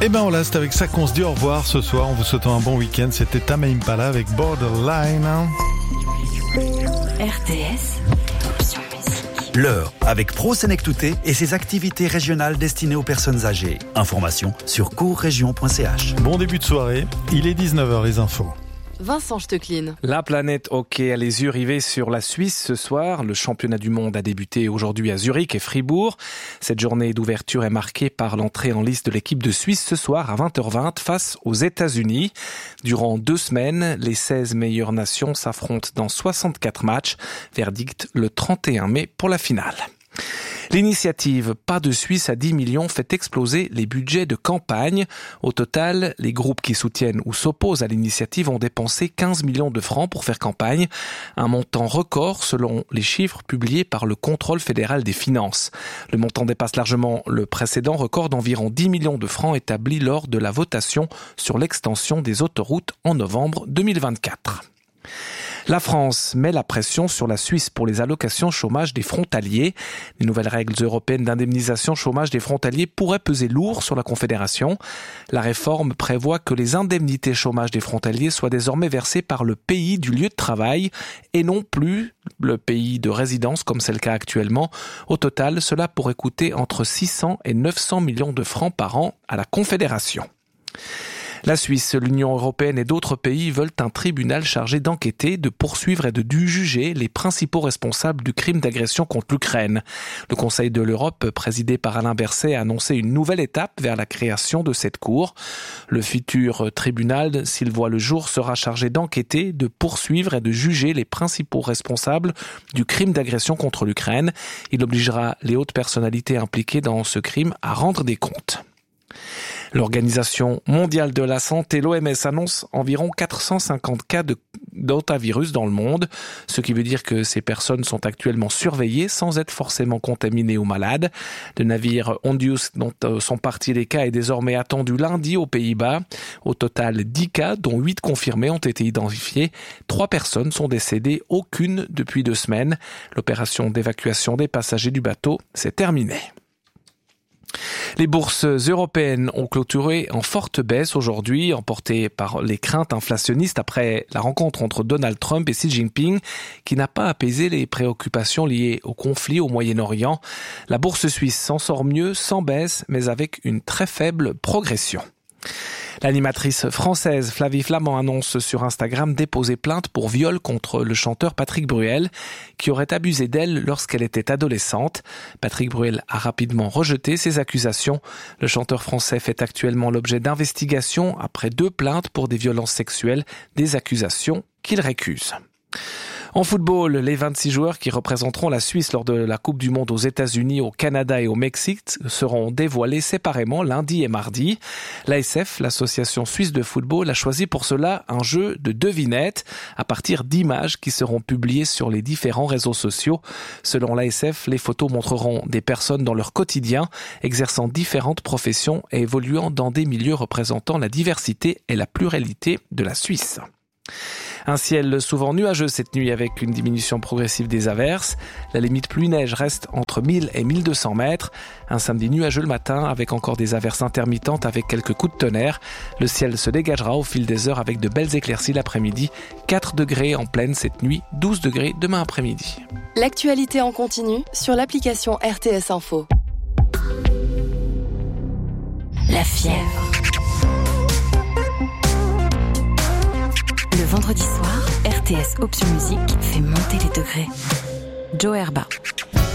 Et ben voilà, c'est avec ça qu'on se dit au revoir ce soir. En vous souhaitant un bon week-end. C'était Tame Impala avec Borderline. RTS. L'heure avec Pro Senectouté et ses activités régionales destinées aux personnes âgées. Informations sur courregion.ch. Bon début de soirée, il est 19h les infos. Vincent Stecline. La planète hockey a les yeux rivés sur la Suisse ce soir. Le championnat du monde a débuté aujourd'hui à Zurich et Fribourg. Cette journée d'ouverture est marquée par l'entrée en liste de l'équipe de Suisse ce soir à 20h20 face aux États-Unis. Durant 2 semaines, les 16 meilleures nations s'affrontent dans 64 matchs. Verdict le 31 mai pour la finale. L'initiative Pas de Suisse à 10 millions fait exploser les budgets de campagne. Au total, les groupes qui soutiennent ou s'opposent à l'initiative ont dépensé 15 millions de francs pour faire campagne. Un montant record selon les chiffres publiés par le Contrôle fédéral des finances. Le montant dépasse largement le précédent record d'environ 10 millions de francs établi lors de la votation sur l'extension des autoroutes en novembre 2024. La France met la pression sur la Suisse pour les allocations chômage des frontaliers. Les nouvelles règles européennes d'indemnisation chômage des frontaliers pourraient peser lourd sur la Confédération. La réforme prévoit que les indemnités chômage des frontaliers soient désormais versées par le pays du lieu de travail et non plus le pays de résidence comme c'est le cas actuellement. Au total, cela pourrait coûter entre 600 et 900 millions de francs par an à la Confédération. La Suisse, l'Union européenne et d'autres pays veulent un tribunal chargé d'enquêter, de poursuivre et de juger les principaux responsables du crime d'agression contre l'Ukraine. Le Conseil de l'Europe, présidé par Alain Berset, a annoncé une nouvelle étape vers la création de cette cour. Le futur tribunal, s'il voit le jour, sera chargé d'enquêter, de poursuivre et de juger les principaux responsables du crime d'agression contre l'Ukraine. Il obligera les hautes personnalités impliquées dans ce crime à rendre des comptes. L'Organisation mondiale de la santé, l'OMS, annonce environ 450 cas d'hantavirus dans le monde, ce qui veut dire que ces personnes sont actuellement surveillées sans être forcément contaminées ou malades. Le navire Hondius, dont sont partis les cas, est désormais attendu lundi aux Pays-Bas. Au total, 10 cas, dont 8 confirmés, ont été identifiés. 3 personnes sont décédées, aucune depuis 2 semaines. L'opération d'évacuation des passagers du bateau s'est terminée. Les bourses européennes ont clôturé en forte baisse aujourd'hui, emportées par les craintes inflationnistes après la rencontre entre Donald Trump et Xi Jinping, qui n'a pas apaisé les préoccupations liées au conflit au Moyen-Orient. La bourse suisse s'en sort mieux, sans baisse, mais avec une très faible progression. L'animatrice française Flavie Flament annonce sur Instagram déposer plainte pour viol contre le chanteur Patrick Bruel, qui aurait abusé d'elle lorsqu'elle était adolescente. Patrick Bruel a rapidement rejeté ces accusations. Le chanteur français fait actuellement l'objet d'investigations après 2 plaintes pour des violences sexuelles, des accusations qu'il récuse. En football, les 26 joueurs qui représenteront la Suisse lors de la Coupe du Monde aux États-Unis, au Canada et au Mexique seront dévoilés séparément lundi et mardi. L'ASF, l'Association suisse de football, a choisi pour cela un jeu de devinettes à partir d'images qui seront publiées sur les différents réseaux sociaux. Selon l'ASF, les photos montreront des personnes dans leur quotidien, exerçant différentes professions et évoluant dans des milieux représentant la diversité et la pluralité de la Suisse. Un ciel souvent nuageux cette nuit avec une diminution progressive des averses. La limite pluie-neige reste entre 1000 et 1200 mètres. Un samedi nuageux le matin avec encore des averses intermittentes avec quelques coups de tonnerre. Le ciel se dégagera au fil des heures avec de belles éclaircies l'après-midi. 4 degrés en pleine cette nuit, 12 degrés demain après-midi. L'actualité en continu sur l'application RTS Info. La fièvre. Le vendredi soir, RTS Option Musique fait monter les degrés. Joe Herba.